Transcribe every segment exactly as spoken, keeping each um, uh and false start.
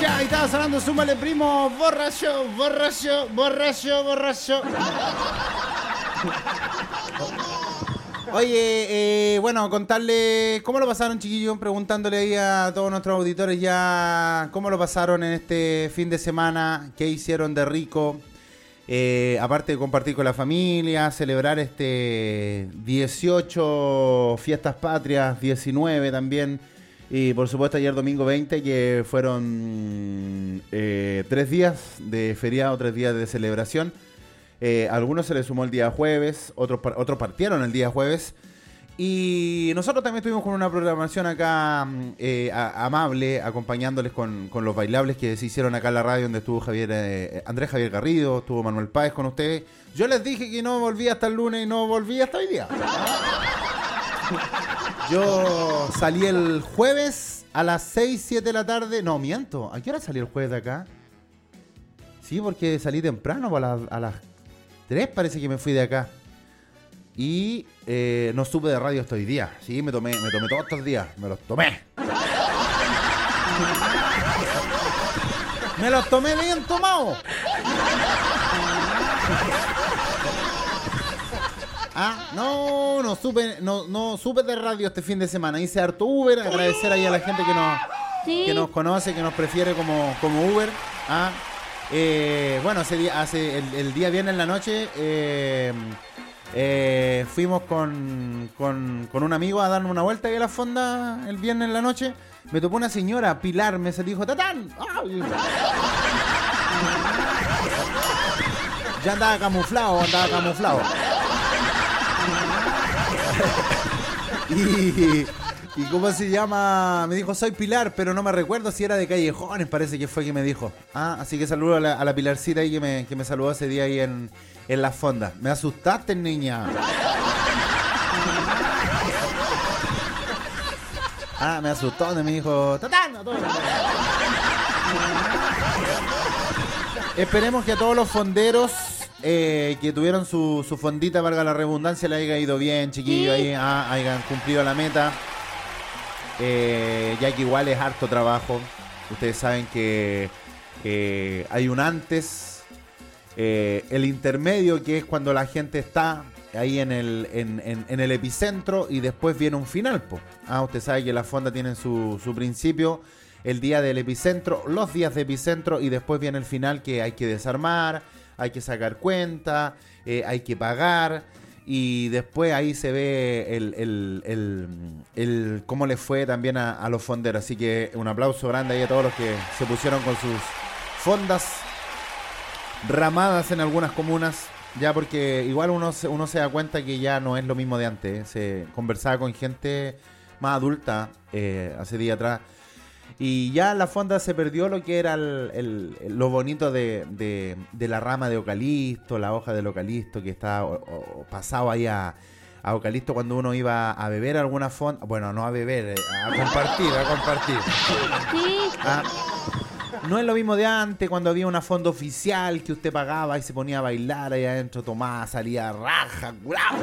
Ya, ahí estaba sonando, súmale primo, borracho, borracho, borracho, borracho. Oye, eh, bueno, contarle cómo lo pasaron, chiquillos, preguntándole ahí a todos nuestros auditores ya cómo lo pasaron en este fin de semana, qué hicieron de rico, eh, aparte de compartir con la familia, celebrar este dieciocho fiestas patrias, diecinueve también, y por supuesto ayer domingo veinte, que fueron eh, tres días de feriado, tres días de celebración. Eh, a algunos se les sumó el día jueves, otros, otros partieron el día jueves. Y nosotros también estuvimos con una programación acá eh, a, amable, acompañándoles con, con los bailables que se hicieron acá en la radio, donde estuvo Javier eh, Andrés Javier Garrido, estuvo Manuel Páez con ustedes. Yo les dije que no volví hasta el lunes y no volví hasta hoy día. Yo salí el jueves a las seis, siete de la tarde. No, miento. ¿A qué hora salí el jueves de acá? Sí, porque salí temprano, a las, a las tres parece que me fui de acá. Y eh, no supe de radio hasta hoy día. Sí, me tomé, me tomé todos estos días. Me los tomé. Me los tomé bien tomados. Ah, no, no supe, no, no supe de radio este fin de semana. Hice harto Uber, agradecer ahí a la gente que nos, sí. que nos conoce, que nos prefiere como, como Uber. Ah, eh, bueno, ese día, hace el, el día viernes en la noche eh, eh, fuimos con, con, con un amigo a darnos una vuelta ahí a la fonda el viernes en la noche. Me topó una señora, Pilar, me se dijo, ¡Tatán! ¡Ay! Ya andaba camuflado, andaba camuflado. y, y ¿cómo se llama? Me dijo, soy Pilar, pero no me recuerdo si era de Callejones, parece que fue que me dijo. Ah, así que saludo a la, a la Pilarcita ahí que me, que me saludó ese día ahí en, en la fonda. Me asustaste, niña. Ah, me asustó, donde me dijo, ¡Tatán! A todos. Esperemos que a todos los fonderos Eh, que tuvieron su, su fondita, valga la redundancia, le haya ido bien, chiquillos, ahí ah, hayan cumplido la meta, eh, ya que igual es harto trabajo. Ustedes saben que eh, hay un antes, eh, el intermedio, que es cuando la gente está ahí en el, en, en, en el epicentro, y después viene un final, po. Ah, usted sabe que la fonda tiene su, su principio, el día del epicentro, los días de epicentro, y después viene el final, que hay que desarmar, hay que sacar cuenta, eh, hay que pagar, y después ahí se ve el, el, el, el cómo les fue también a, a los fonderos. Así que un aplauso grande ahí a todos los que se pusieron con sus fondas ramadas en algunas comunas, ya porque igual uno se, uno se da cuenta que ya no es lo mismo de antes, ¿eh? Se conversaba con gente más adulta eh, hace días atrás, y ya en la fonda se perdió lo que era el, el, el, lo bonito de, de, de la rama de eucalipto, la hoja del eucalipto que está o, o, pasado ahí a, a eucalipto cuando uno iba a beber alguna fonda. Bueno, no a beber, a compartir, a compartir. Sí. Ah, no es lo mismo de antes, cuando había una fonda oficial que usted pagaba y se ponía a bailar ahí adentro, tomaba, salía raja, curado.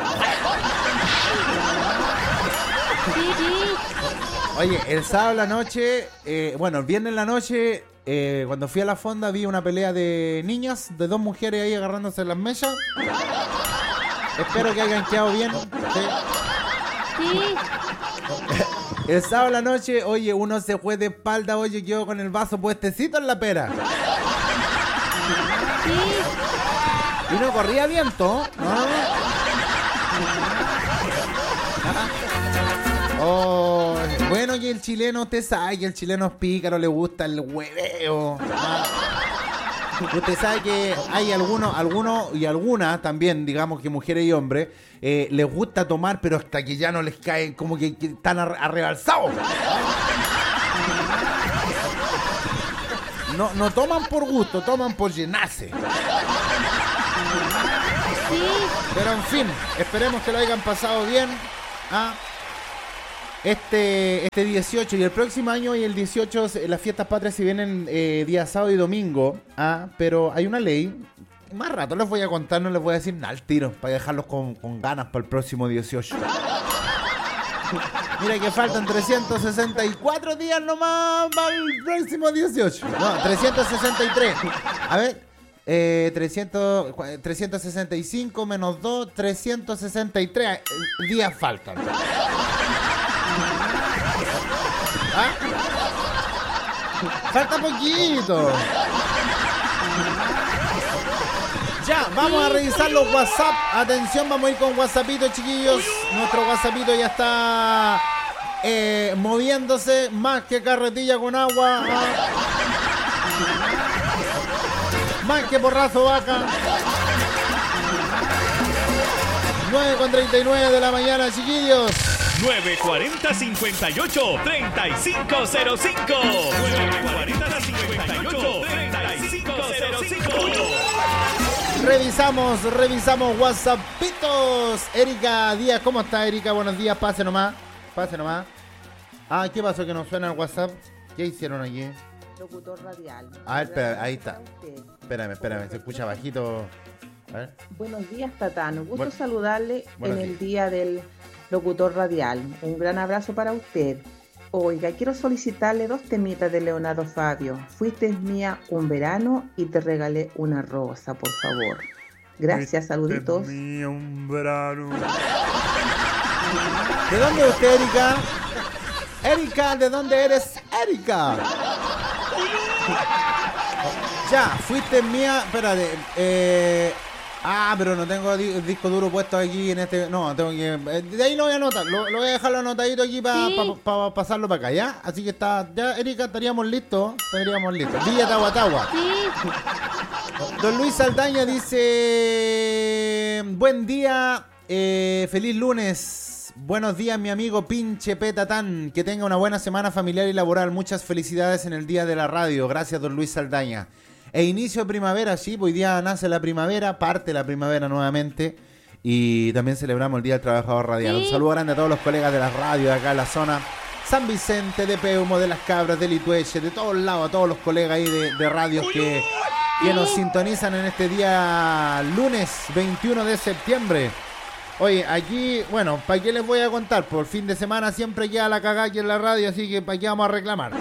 Sí, sí. Oye, el sábado en la noche, eh, bueno, el viernes en la noche, eh, cuando fui a la fonda vi una pelea de niñas, de dos mujeres ahí agarrándose las mechas. Espero que hayan quedado bien. ¿Sí? Sí. El sábado en la noche, oye, uno se fue de espalda, oye, quedó con el vaso puestecito en la pera. Sí. Y no corría viento, ¿no? Oh, bueno, y el chileno, usted sabe que el chileno es pícaro, le gusta el hueveo. Ah. Usted sabe que hay algunos, algunos y algunas también, digamos que mujeres y hombres, eh, les gusta tomar, pero hasta que ya no les caen, como que, que están arrebalsados. No, no toman por gusto, toman por llenarse. Sí. Pero en fin, esperemos que lo hayan pasado bien. ¿Ah? Este, este dieciocho y el próximo año y el dieciocho, las fiestas patrias se vienen eh, día sábado y domingo, ¿ah? Pero hay una ley, más rato les voy a contar, no les voy a decir nada al tiro, para dejarlos con, con ganas para el próximo dieciocho. Mira que faltan trescientos sesenta y cuatro días nomás para el próximo dieciocho. No, trescientos sesenta y tres. A ver, eh, trescientos, trescientos sesenta y cinco menos dos, trescientos sesenta y tres días faltan. ¿Ah? Falta poquito. Ya, vamos a revisar los WhatsApp. Atención, vamos a ir con WhatsAppito, chiquillos. Nuestro WhatsAppito ya está eh, moviéndose más que carretilla con agua. ¿Ah? Más que porrazo vaca. nueve con treinta y nueve de la mañana, chiquillos. nueve cuarenta cincuenta y ocho treinta y cinco cero cinco. nueve cuarenta cincuenta y ocho treinta y cinco cero cinco. Revisamos, revisamos WhatsAppitos. Erika Díaz, ¿cómo está, Erika? Buenos días, pase nomás. Pase nomás. Ah, ¿qué pasó que no suena el WhatsApp? ¿Qué hicieron aquí? Locutor radial. A ver, espera, ahí está. Espérame, espérame, se escucha bajito. A ver. Buenos días, Tatano. Gusto Buen- saludarle Buenos en el días. día del locutor radial. Un gran abrazo para usted. Oiga, quiero solicitarle dos temitas de Leonardo Fabio. Fuiste mía un verano y te regalé una rosa, por favor. Gracias, saluditos. ¿De dónde es usted, Erika? Erika, ¿de dónde eres, Erika? Ya, fuiste mía. Espérate. Eh, ah, pero no tengo di- disco duro puesto aquí en este. No, tengo que. eh, De ahí lo voy a anotar. Lo, lo voy a dejarlo anotadito aquí para Sí. pasarlo para acá, ¿ya? Así que está. Ya, Erika, estaríamos listos. Estaríamos listos. Villa Tahuatahua. Sí. Don Luis Saldaña dice: buen día, eh, feliz lunes. Buenos días, mi amigo Pinche Petatán. Que tenga una buena semana familiar y laboral. Muchas felicidades en el día de la radio. Gracias, don Luis Saldaña. E inicio de primavera, sí, hoy día nace la primavera, parte la primavera nuevamente. Y también celebramos el Día del Trabajador Radial. Sí. Un saludo grande a todos los colegas de la radio de acá en la zona San Vicente, de Peumo, de Las Cabras, de Litueche, de todos lados, a todos los colegas ahí de, de radios que, que nos sintonizan en este día lunes veintiuno de septiembre. Oye, aquí, bueno, ¿para qué les voy a contar? Por fin de semana siempre queda la cagada aquí en la radio, así que ¿para qué vamos a reclamar?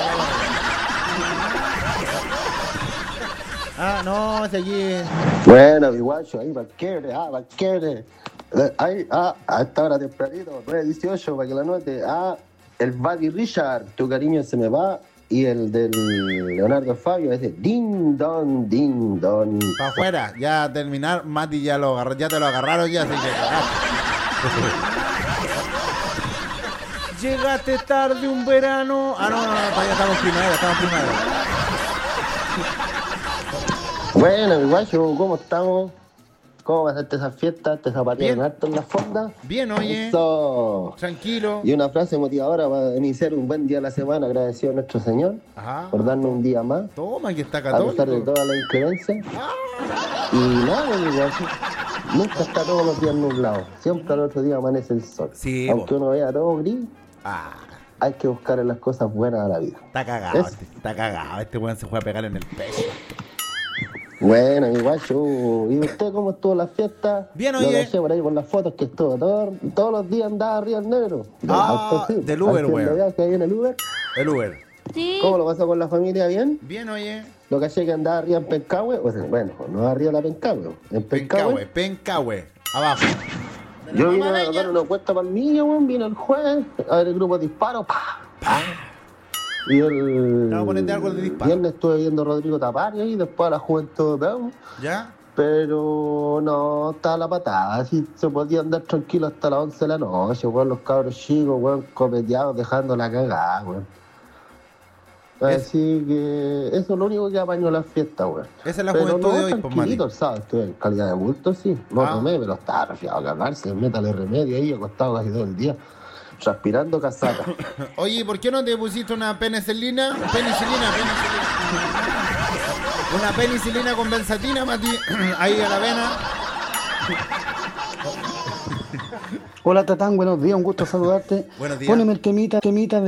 Ah, no, si aquí... Bueno, mi guacho, ahí, Valquere, ah, Valquere. Eh, Ahí, ah, a esta hora tempranito, nueve dieciocho, para que la note. Ah, el Buddy Richard, tu cariño se me va. Y el del Leonardo Fabio, ese din don, din don. Para afuera, ya terminar, Mati ya lo agarró, ya te lo agarraron ya, así que cagaste. Llegaste tarde un verano. Ah, no, no, no, todavía estamos primavera, estamos primavera. Bueno, mi guacho, ¿cómo estamos? ¿Cómo pasaste esa fiesta? ¿Te zapatearon Bien. harto en la fonda? Bien, oye, Eso. tranquilo. Y una frase motivadora para iniciar un buen día de la semana, agradecido a nuestro Señor Ajá. por darnos un día más. Toma, que está A pesar de católico. todas las inclemencias. Y nada, mi guacho, nunca está todos los días nublado. Siempre al otro día amanece el sol. Sí, Aunque po. uno vea todo gris, Ah, hay que buscar en las cosas buenas de la vida. está cagado, Es- este, está cagado. Este weón se fue a pegar en el pecho. Bueno, mi guacho, ¿y usted cómo estuvo la fiesta? Bien, Lo oye. dejé por ahí por las fotos que estuvo. Todo- todos los días andaba arriba el negro. Del Ah, auto, sí. del Uber, Al que weón. lo vea que hay en el Uber. El Uber. Sí. ¿Cómo lo pasó con la familia? ¿Bien? Bien, oye. Lo que hacía que andaba arriba en Pencahue. O sea, bueno, no arriba de la Pencahue. En Pencahue, Pencahue. Pencahue. Abajo. Yo vine Mamá a Bella. dar una cuesta para el niño, weón. Vino el juez a ver el grupo de disparos. ¡Pah! ¡Pah! Y el Vamos a ponerte algo de disparo. viernes estuve viendo a Rodrigo Tapari y después a la Juventud de Peumo. ¿Ya? Pero no, estaba la patada. Así se podía andar tranquilo hasta las once de la noche, weón. Los cabros chicos, weón, copeteados, dejando la cagada, weón. Es- Así que eso es lo único que apañó la fiesta, weón. Esa es la Pero juventud no, de hoy, pues, tranquilito Mati. el sábado, estuve en calidad de bulto, sí. No Ah. tomé, pero estaba resfriado a cagarse, métale remedio ahí, acostado casi todo el día, transpirando casaca. Oye, ¿por qué no te pusiste una penicilina? Penicilina, penicilina. Una penicilina con benzatina, Mati. Ahí a la vena. Hola Tatán, buenos días, un gusto saludarte. Buenos días. Póneme el temita, temita